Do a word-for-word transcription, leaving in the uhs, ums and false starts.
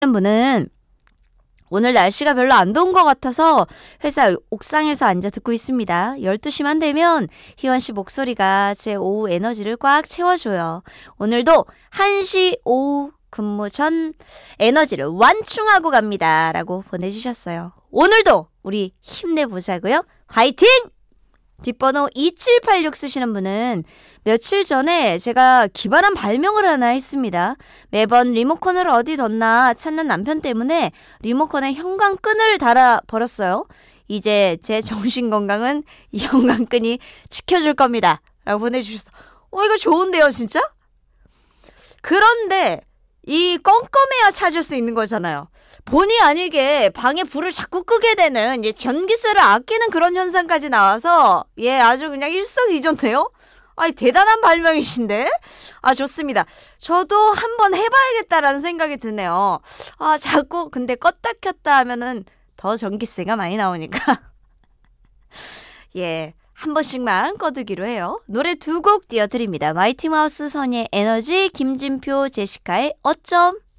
분은 오늘 날씨가 별로 안 더운 것 같아서 회사 옥상에서 앉아 듣고 있습니다. 열두 시만 되면 희원 씨 목소리가 제 오후 에너지를 꽉 채워줘요. 오늘도 한 시 오후 근무 전 에너지를 완충하고 갑니다. 라고 보내주셨어요. 오늘도 우리 힘내보자고요. 화이팅! 뒷번호 이칠팔육 쓰시는 분은 며칠 전에 제가 기발한 발명을 하나 했습니다. 매번 리모컨을 어디 뒀나 찾는 남편 때문에 리모컨에 형광끈을 달아버렸어요. 이제 제 정신건강은 이 형광끈이 지켜줄 겁니다. 라고 보내주셨어. 어, 이거 좋은데요, 진짜? 그런데 이 껌껌해야 찾을 수 있는 거잖아요. 본의 아니게 방에 불을 자꾸 끄게 되는 이제 전기세를 아끼는 그런 현상까지 나와서 예 아주 그냥 일석이조네요. 아니 대단한 발명이신데. 아 좋습니다. 저도 한번 해봐야겠다라는 생각이 드네요. 아 자꾸 근데 껐다 켰다 하면은 더 전기세가 많이 나오니까 예. 한 번씩만 꺼두기로 해요. 노래 두 곡 띄워드립니다. 마이티마우스 선의 에너지, 김진표, 제시카의 어쩜.